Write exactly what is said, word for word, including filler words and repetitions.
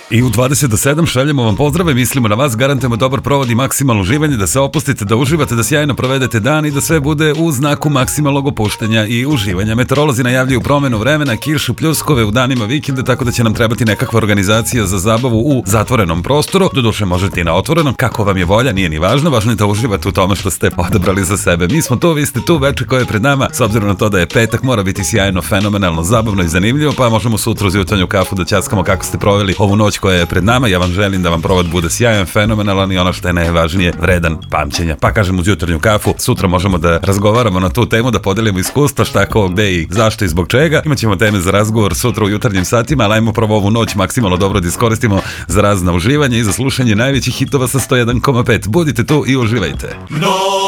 I u dvadeset do sedam šaljemo vam pozdrave, mislimo na vas, garantujemo dobar provod i maksimalno uživanje, da se opustite, da uživate, da sjajno provedete dan i da sve bude u znaku maksimalnog opuštenja i uživanja. Meteorolozi najavljuju promenu vremena, kišu, pljuskove u danima vikenda, tako da će nam trebati nekakva organizacija za zabavu u zatvorenom prostoru. Doduše možete i na otvorenom, kako vam je volja, nije ni važno, važno je da uživate u tome što ste odabrali za sebe. Mi smo tu, vi ste tu, veče koje je pred nama, s obzirom na to da je petak, mora biti sjajno, fenomenalno, zabavno i zanimljivo, pa možemo sutra uz jutarnju kafu da ćaskamo kako ste proveli ovu noć koja je pred nama. Ja vam želim da vam provod bude sjajan, fenomenalan i ono što je najvažnije, vredan pamćenja. Pa kažem, uz jutarnju kafu sutra možemo da razgovaramo na tu temu, da podelimo iskustva, šta, ko, gde i zašto i zbog čega. Imaćemo teme za razgovor sutra u jutarnjim satima, ali ajmo prvo ovu noć maksimalno dobro da iskoristimo za razna uživanje i za slušanje najvećih hitova sa sto jedan zarez pet. Budite tu i uživajte. No!